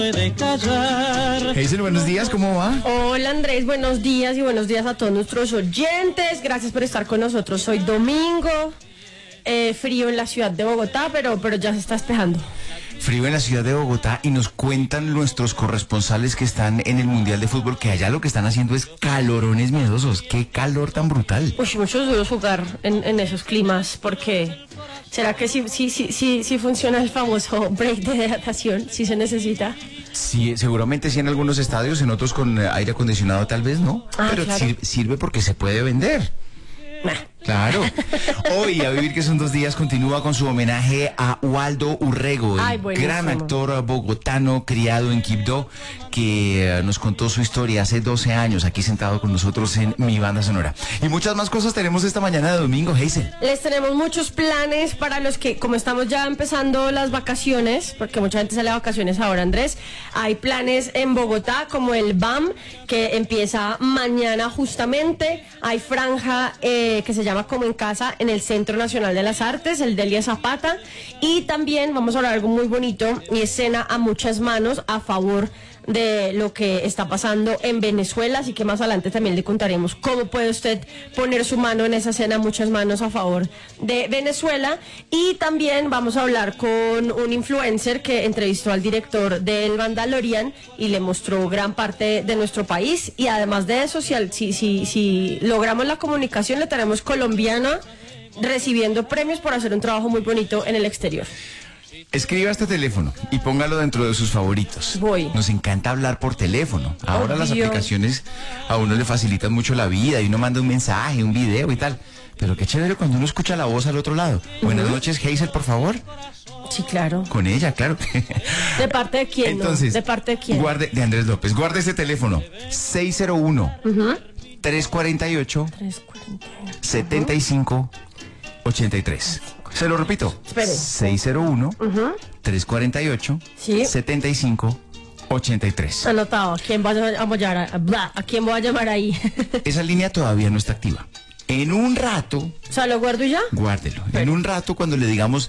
Hazel, buenos días, ¿cómo va? Hola Andrés, buenos días y buenos días a todos nuestros oyentes. Gracias por estar con nosotros hoy domingo. Frío en la ciudad de Bogotá, pero ya se está despejando. Frío en la ciudad de Bogotá y nos cuentan nuestros corresponsales que están en el Mundial de Fútbol que allá lo que están haciendo es calorones miedosos. ¡Qué calor tan brutal! Uy, muchos duros jugar en esos climas porque... ¿Será que sí funciona el famoso break de hidratación? ¿Sí se necesita? Sí, seguramente sí en algunos estadios, en otros con aire acondicionado tal vez no, pero claro. sirve porque se puede vender. Claro. Hoy, a vivir que son 2 días, continúa con su homenaje a Waldo Urrego, el gran actor bogotano criado en Quibdó, que nos contó su historia hace 12 años, aquí sentado con nosotros en Mi Banda Sonora. Y muchas más cosas tenemos esta mañana de domingo, Hazel. Les tenemos muchos planes para los que, como estamos ya empezando las vacaciones, porque mucha gente sale de vacaciones ahora, Andrés, hay planes en Bogotá, como el BAM, que empieza mañana justamente. Hay franja que se llama Como en Casa en el Centro Nacional de las Artes, el Delia Zapata, y también vamos a hablar de algo muy bonito y es Cena a Muchas Manos a favor de lo que está pasando en Venezuela, así que más adelante también le contaremos cómo puede usted poner su mano en esa cena, muchas manos a favor de Venezuela. Y también vamos a hablar con un influencer que entrevistó al director del Mandalorian y le mostró gran parte de nuestro país, y además de eso, si logramos la comunicación, le tenemos colombiana recibiendo premios por hacer un trabajo muy bonito en el exterior. Escriba este teléfono y póngalo dentro de sus favoritos. Nos encanta hablar por teléfono. Ahora las aplicaciones a uno le facilitan mucho la vida y uno manda un mensaje, un video y tal. Pero qué chévere cuando uno escucha la voz al otro lado. Buenas noches, Hazel, por favor. Sí, claro. Con ella, claro. ¿De parte de quién? Entonces, ¿De parte de quién? De Andrés López. Guarde ese teléfono. 601 348 75 83. Se lo repito. Espere. 601-348-75-83. Anotado. ¿A quién voy ¿A quién voy a llamar ahí? Esa línea todavía no está activa. En un rato... ¿O sea, lo guardo ya? Guárdelo. En un rato, cuando le digamos